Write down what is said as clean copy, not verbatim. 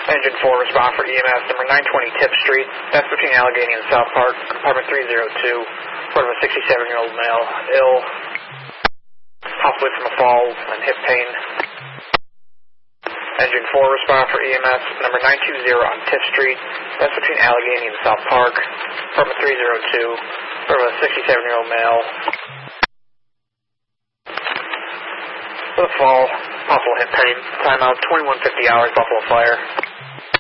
Engine 4, respond for EMS, number 920 Tip Street. That's between Allegheny and South Park, apartment 302. Report of a 67-year-old male, ill, possibly from a fall and hip pain. Engine 4, respond for EMS, number 920 on Tip Street. That's between Allegheny and South Park, apartment 302. Report of a 67-year-old male. With a fall, possible hip pain. Timeout 2150 hours, Buffalo Fire.